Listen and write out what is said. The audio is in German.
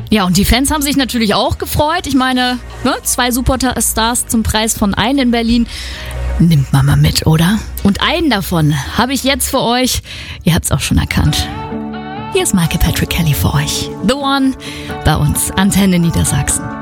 Ja, und die Fans haben sich natürlich auch gefreut. Ich meine, 2 Superstars zum Preis von einem in Berlin. Nimmt man mal mit, oder? Und einen davon habe ich jetzt für euch. Ihr habt's auch schon erkannt. Hier ist Michael Patrick Kelly für euch. The One bei uns, Antenne Niedersachsen.